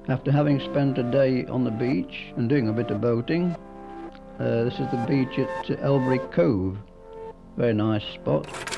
After having spent a day on the beach and doing a bit of boating, this is the beach at Elbury Cove. Very nice spot.